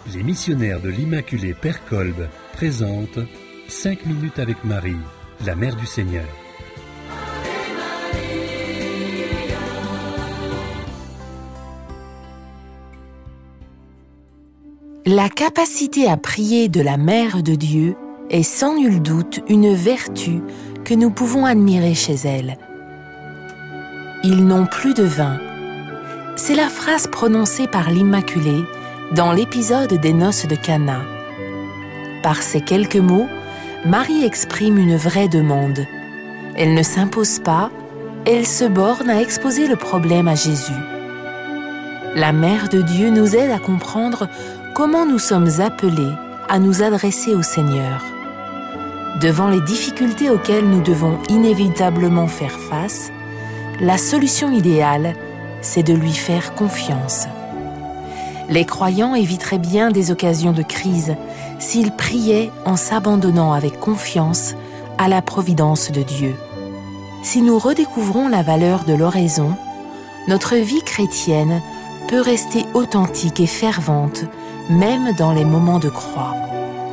Les missionnaires de l'Immaculée Père Kolb présentent 5 minutes avec Marie, la Mère du Seigneur. La capacité à prier de la Mère de Dieu est sans nul doute une vertu que nous pouvons admirer chez elle. Ils n'ont plus de vin. C'est la phrase prononcée par l'Immaculée dans l'épisode des noces de Cana. Par ces quelques mots, Marie exprime une vraie demande. Elle ne s'impose pas, elle se borne à exposer le problème à Jésus. La Mère de Dieu nous aide à comprendre comment nous sommes appelés à nous adresser au Seigneur. Devant les difficultés auxquelles nous devons inévitablement faire face, la solution idéale, c'est de lui faire confiance. Les croyants éviteraient bien des occasions de crise s'ils priaient en s'abandonnant avec confiance à la providence de Dieu. Si nous redécouvrons la valeur de l'oraison, notre vie chrétienne peut rester authentique et fervente, même dans les moments de croix.